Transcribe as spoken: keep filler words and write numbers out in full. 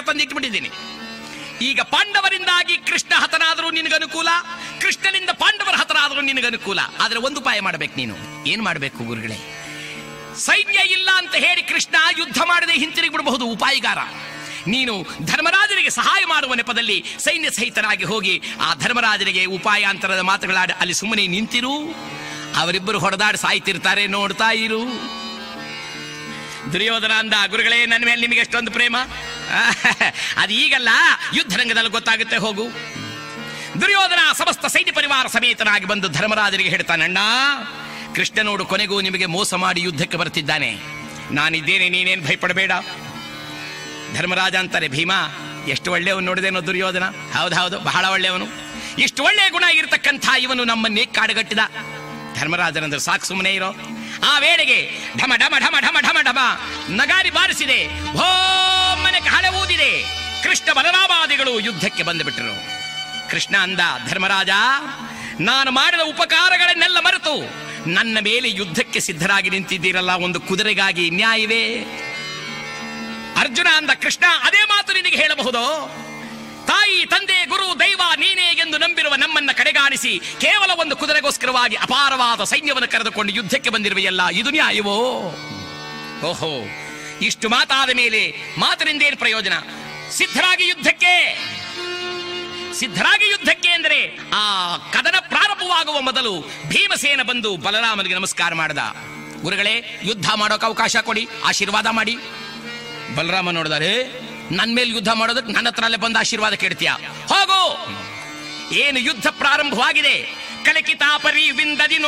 ತಂದಿಟ್ಬಿಟ್ಟಿದ್ದೀನಿ. ಈಗ ಪಾಂಡವರಿಂದಾಗಿ ಕೃಷ್ಣ ಹತನಾದರೂ ನಿನಗನುಕೂಲ, ಕೃಷ್ಣನಿಂದ ಪಾಂಡವರ ಹತನಾದರೂ ನಿನಗನುಕೂಲ. ಆದರೆ ಒಂದು ಉಪಾಯ ಮಾಡಬೇಕು. ನೀನು ಏನ್ ಮಾಡಬೇಕು ಗುರುಗಳೇ? ಸೈನ್ಯ ಇಲ್ಲ ಅಂತ ಹೇಳಿ ಕೃಷ್ಣ ಯುದ್ಧ ಮಾಡದೆ ಹಿಂತಿರುಗಿ ಬಿಡಬಹುದು, ಉಪಾಯಿಗಾರ. ನೀನು ಧರ್ಮರಾಜನಿಗೆ ಸಹಾಯ ಮಾಡುವ ನೆಪದಲ್ಲಿ ಸೈನ್ಯ ಸಹಿತನಾಗಿ ಹೋಗಿ ಆ ಧರ್ಮರಾಜನಿಗೆ ಉಪಾಯಾಂತರದ ಮಾತುಗಳಾಡಿ ಅಲ್ಲಿ ಸುಮ್ಮನೆ ನಿಂತಿರು. ಅವರಿಬ್ಬರು ಹೊಡೆದಾಡಿ ಸಾಯ್ತಿರ್ತಾರೆ, ನೋಡ್ತಾ ಇರು. ದುರ್ಯೋಧನ ಅಂದ, ಗುರುಗಳೇ ನನ್ನ ಮೇಲೆ ನಿಮಗೆ ಎಷ್ಟೊಂದು ಪ್ರೇಮ, ಅದು ಈಗಲ್ಲ, ಯುದ್ಧ ರಂಗದಲ್ಲಿ ಗೊತ್ತಾಗುತ್ತೆ, ಹೋಗು. ದುರ್ಯೋಧನ ಸಮಸ್ತ ಸೈನ್ಯ ಪರಿವಾರ ಸಮೇತನಾಗಿ ಬಂದು ಧರ್ಮರಾಜನಿಗೆ ಹೇಳ್ತಾನಣ್ಣ, ಕೃಷ್ಣ ನೋಡು ಕೊನೆಗೂ ನಿಮಗೆ ಮೋಸ ಮಾಡಿ ಯುದ್ಧಕ್ಕೆ ಬರ್ತಿದ್ದಾನೆ, ನಾನಿದ್ದೇನೆ, ನೀನೇನು ಭಯಪಡಬೇಡ. ಧರ್ಮರಾಜ ಅಂತಾರೆ, ಭೀಮಾ ಎಷ್ಟು ಒಳ್ಳೆಯವನು ನೋಡಿದೇನೋ ದುರ್ಯೋಧನ. ಹೌದೌದು, ಬಹಳ ಒಳ್ಳೆಯವನು. ಇಷ್ಟು ಒಳ್ಳೆಯ ಗುಣ ಇರತಕ್ಕಂಥ ಇವನು ನಮ್ಮನ್ನೇ ಕಾಡುಗಟ್ಟಿದ. ಧರ್ಮರಾಜನಂದ್ರೆ ಸಾಕು, ಸುಮ್ಮನೆ ಇರೋ. ಆ ವೇಳೆಗೆ ಢಮ ಢಮ ಢಮ ಢಮ ಢಮ ಢಮ ನಗಾರಿ ಬಾರಿಸಿದೆ, ಭೋಮನೆ ಕಹಳೆ ಊದಿದೆ. ಕೃಷ್ಣ ಬಲರಾಮಾದಿಗಳು ಯುದ್ಧಕ್ಕೆ ಬಂದುಬಿಟ್ಟರು. ಕೃಷ್ಣ ಅಂದ, ಧರ್ಮರಾಜ, ನಾನು ಮಾಡಿದ ಉಪಕಾರಗಳನ್ನೆಲ್ಲ ಮರೆತು ನನ್ನ ಮೇಲೆ ಯುದ್ಧಕ್ಕೆ ಸಿದ್ಧರಾಗಿ ನಿಂತಿದ್ದೀರಲ್ಲ, ಒಂದು ಕುದುರೆಗಾಗಿ ನ್ಯಾಯವೇ? ಅರ್ಜುನ ಅಂದ, ಕೃಷ್ಣ ಅದೇ ಮಾತು ನಿನಗೆ ಹೇಳಬಹುದು. ತಾಯಿ, ತಂದೆ, ಗುರು, ದೈವ ನೀನೇ ಎಂದು ನಂಬಿರುವ ನಮ್ಮನ್ನ ಕಡೆಗಾಣಿಸಿ ಕೇವಲ ಒಂದು ಕುದುರೆಗೋಸ್ಕರವಾಗಿ ಅಪಾರವಾದ ಸೈನ್ಯವನ್ನು ಕರೆದುಕೊಂಡು ಯುದ್ಧಕ್ಕೆ ಬಂದಿರುವೆಯಲ್ಲ, ಇದು ನ್ಯಾಯವೋ? ಓಹೋ, ಇಷ್ಟು ಮಾತಾದ ಮೇಲೆ ಮಾತಿನಿಂದೇನು ಪ್ರಯೋಜನ? ಸಿದ್ಧರಾಗಿ ಯುದ್ಧಕ್ಕೆ, ಸಿದ್ಧರಾಗಿ ಯುದ್ಧಕ್ಕೆ ಅಂದರೆ ಆ ಕದನ ಪ್ರಾರಂಭವಾಗುವ ಮೊದಲು ಭೀಮಸೇನ ಬಂದು ಬಲರಾಮನಿಗೆ ನಮಸ್ಕಾರ ಮಾಡಿದ. ಗುರುಗಳೇ, ಯುದ್ಧ ಮಾಡೋಕೆ ಅವಕಾಶ ಕೊಡಿ, ಆಶೀರ್ವಾದ ಮಾಡಿ. ಬಲರಾಮ ನೋಡಿದಾರೆ, ನನ್ನ ಮೇಲೆ ಯುದ್ಧ ಮಾಡೋದಕ್ಕೆ ನನ್ನ ಹತ್ರಲ್ಲೇ ಬಂದು ಆಶೀರ್ವಾದ ಕೇಳ್ತೀಯ? ಹೋಗು. ಏನು ಯುದ್ಧ ಪ್ರಾರಂಭವಾಗಿದೆ. ಕಲಕಿತಾಪರಿ ವಿಂದದಿ